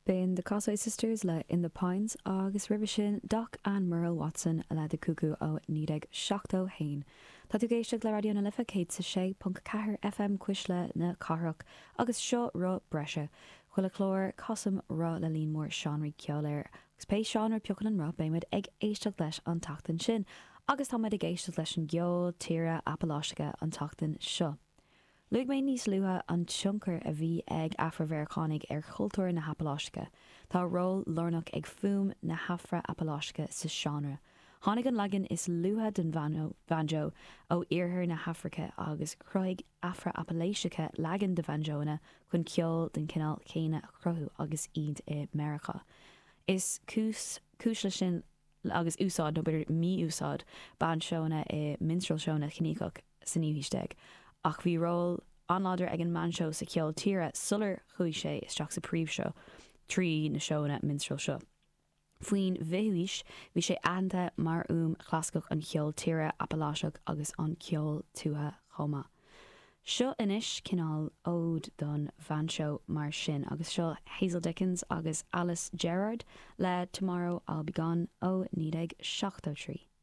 B'in the Cosway Sisters le In the Pines agus ribh sin Doc and Merle Watson le de cuckoo ó nídeg seachtó hain. Tá tú géisteach le radio na lifa céad sa 6.4 FM cuisle na carach agus seo ro breise. Chhuiile chlór cosam ra le lín mór Seanraí ceoléir. Agus pe Seanraí peochan an ra béimiid ag éisteach leis an tachtain sin. Agus tá ag éisteach leis an geol tíre apaláisiige an tachtain seo. Luig mé níos luha an tionchar a bhí ag afrabhéarcánaigh ar chultúir na hapaláisice. Tá ról lornach ag fum na hafra apaláisice sa seanra. Tháinig an legan is luha den banjo ó iarthar na Hafrica agus croig afra apaláisice legan de banjoina chun ceol den cinál céine crothú agus iad i America. Is cúsla sin agus úsáid nó beidir mí úsáid ban seona i minstrel seona chinícoch san níhisteag. Ach bhí ról anláidir ag an manseo sa ceol tíre sular chuig sé isteach sa príomhseo trí na seona minstrel seo. Faoin bhéhuis bhí sé aanta mar chlascach an ceol tíre apaláiseach agus an ceol tútha chomha. Seo inis cinál ód don bhanseo mar sin agus seo Hazel Dickens agus Alice Gerrard le Tomorrow I'll Be Gone ó nídeg 73.